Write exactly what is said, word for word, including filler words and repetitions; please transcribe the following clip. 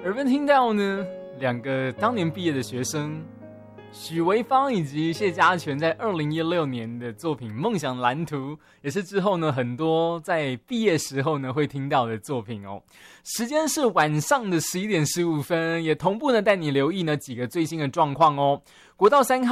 耳边听到呢，两个当年毕业的学生许维芳以及谢家全在二零一六年的作品《梦想蓝图》，也是之后呢很多在毕业时候呢会听到的作品哦。时间是晚上的十一点十五分，也同步呢带你留意呢几个最新的状况哦。国道三号